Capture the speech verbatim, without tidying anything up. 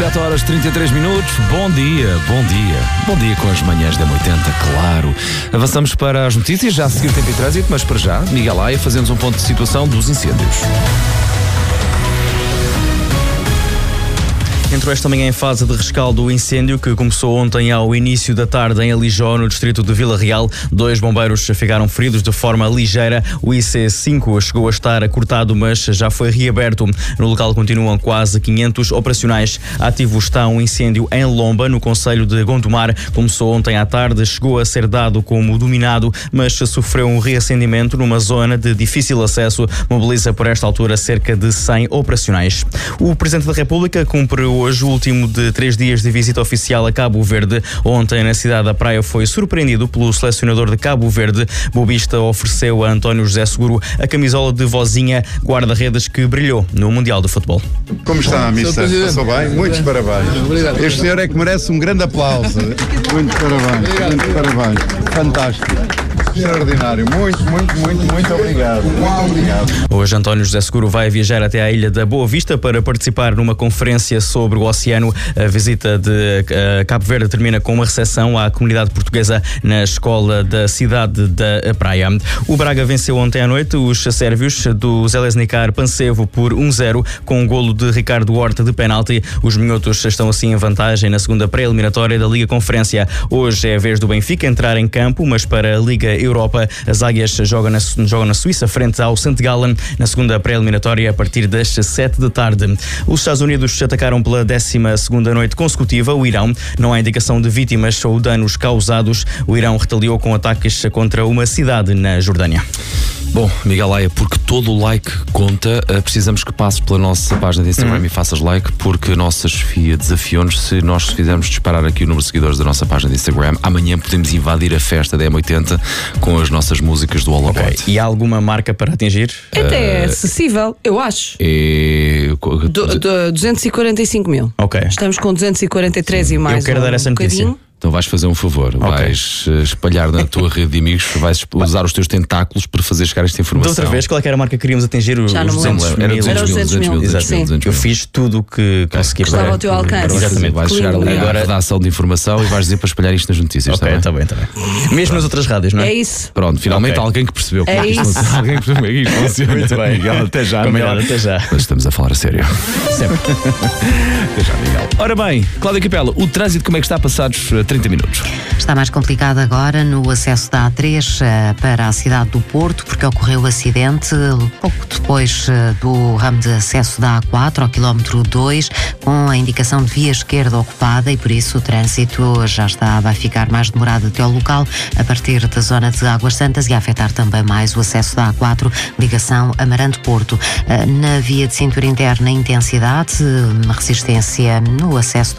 sete horas e trinta e três minutos, bom dia, bom dia, bom dia com as manhãs da M oitenta, claro. Avançamos para as notícias, já a seguir tempo e trânsito, mas para já, Miguel Aia, fazemos um ponto de situação dos incêndios. Entrou esta manhã em fase de rescaldo o incêndio que começou ontem ao início da tarde em Alijó, no distrito de Vila Real. Dois bombeiros ficaram feridos de forma ligeira. O I C cinco chegou a estar cortado, mas já foi reaberto. No local continuam quase quinhentos operacionais. Ativo está um incêndio em Lomba, no concelho de Gondomar. Começou ontem à tarde, chegou a ser dado como dominado, mas sofreu um reacendimento numa zona de difícil acesso. Mobiliza por esta altura cerca de cem operacionais. O Presidente da República cumpre hoje o último de três dias de visita oficial a Cabo Verde. Ontem, na cidade da Praia, foi surpreendido pelo selecionador de Cabo Verde. Bobista ofereceu a António José Seguro a camisola de vozinha guarda-redes que brilhou no Mundial de Futebol. Como está, mister? Passou bem? Muitos parabéns. Obrigado. Este senhor é que merece um grande aplauso. Muitos parabéns. Muitos parabéns. Fantástico. Extraordinário. Muito, muito, muito, muito obrigado. Muito obrigado. Hoje, António José Seguro vai viajar até à ilha da Boa Vista para participar numa conferência sobre o oceano. A visita de uh, Cabo Verde termina com uma recepção à comunidade portuguesa na escola da cidade da Praia. O Braga venceu ontem à noite os sérvios do Željezničar Pančevo por um zero, com um golo de Ricardo Horta de penalti. Os minhotos estão assim em vantagem na segunda pré-eliminatória da Liga Conferência. Hoje é a vez do Benfica entrar em campo, mas para a Liga Europa, as Águias jogam na, jogam na Suíça frente ao Sant Gallen na segunda pré-eliminatória a partir das sete da tarde. Os Estados Unidos atacaram pela décima segunda noite consecutiva o Irão. Não há indicação de vítimas ou danos causados. O Irão retaliou com ataques contra uma cidade na Jordânia. Bom, Miguel Aia, porque todo o like conta, precisamos que passes pela nossa página de Instagram hum. e faças like, porque a nossa Sofia desafiou-nos. Se nós fizermos disparar aqui o número de seguidores da nossa página de Instagram, amanhã podemos invadir a festa da M oitenta com as nossas músicas do All About. Okay. E há alguma marca para atingir? Até é acessível, eu acho. É... Do, do, duzentos e quarenta e cinco mil. Ok. Estamos com duzentos e quarenta e três e mais. Eu quero um dar essa notícia. bocadinho. Então vais fazer um favor, okay. vais espalhar na tua rede de amigos, vais usar os teus tentáculos para fazer chegar esta informação. Da outra vez, qual é que era a marca que queríamos atingir? Os duzentos mil. Era duzentos mil. Exatamente. Eu fiz tudo o que consegui. Estava ao teu alcance. Exatamente. Vais chegar ali à redação de informação e vais dizer para espalhar isto nas notícias. Ok, está bem, está bem. Mesmo Pronto. Nas outras rádios, não é? É isso. Pronto, finalmente okay. alguém que percebeu. É isso. Funciona. Alguém que percebeu que isto funciona. Muito bem. Miguel, até já. Miguel, até já. Mas estamos a falar a sério. Sempre. Até já, Miguel. Ora bem, Cláudia Capela, o trânsito como é que está passados trinta minutos? Está mais complicado agora no acesso da A três uh, para a cidade do Porto, porque ocorreu o acidente pouco depois uh, do ramo de acesso da A quatro, ao quilómetro dois, com a indicação de via esquerda ocupada, e por isso o trânsito já está, vai ficar mais demorado até ao local, a partir da zona de Águas Santas, e a afetar também mais o acesso da A quatro, ligação Amarante-Porto. Uh, na via de cintura interna, intensidade, uma resistência no acesso